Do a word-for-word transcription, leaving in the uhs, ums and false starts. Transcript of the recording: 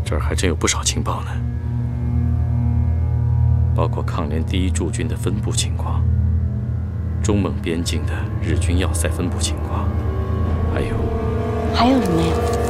这儿还真有不少情报呢，包括抗联第一驻军的分布情况，中蒙边境的日军要塞分布情况，还有…… 还有什么呀？